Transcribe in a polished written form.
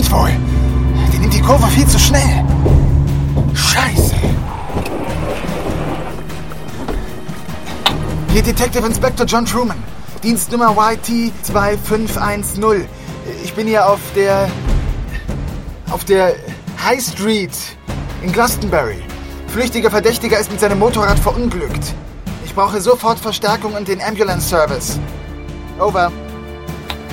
nicht wohl. Die nimmt die Kurve viel zu schnell. Scheiße. Hier Detective Inspector John Truman. Dienstnummer YT2510. Ich bin hier auf der High Street in Glastonbury. Flüchtiger Verdächtiger ist mit seinem Motorrad verunglückt. Ich brauche sofort Verstärkung und den Ambulance Service. Over.